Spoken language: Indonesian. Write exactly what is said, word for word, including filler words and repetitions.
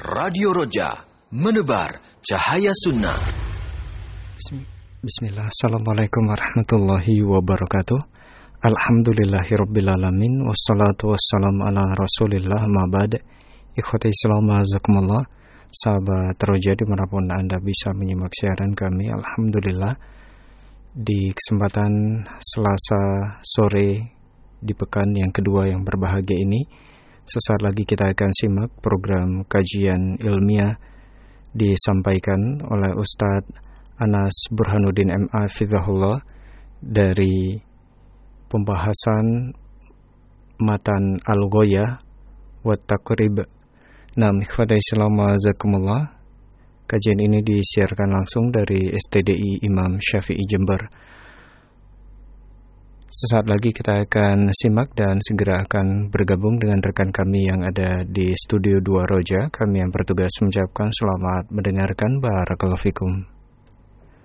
Radio Roja, menebar cahaya sunnah. Bismillah, Assalamualaikum warahmatullahi wabarakatuh. Alhamdulillahirrabbilalamin. Wassalatu wassalamu ala rasulillah ma'bad. Ikhwati Islam azakumullah. Sahabat Roja dimanapun Anda bisa menyimak siaran kami, Alhamdulillah, di kesempatan Selasa sore di pekan yang kedua yang berbahagia ini. Sesaat lagi kita akan simak program kajian ilmiah disampaikan oleh Ustadz Anas Burhanuddin M A Fidhahullah dari pembahasan Matan Al-Ghoyah wa Taqrib. Nah, ikhwata Islam azakumullah, kajian ini disiarkan langsung dari S T D I Imam Syafi'i Jember. Sesaat lagi kita akan simak dan segera akan bergabung dengan rekan kami yang ada di Studio dua Roja. Kami yang bertugas mengucapkan selamat mendengarkan. Barakallahu fikum.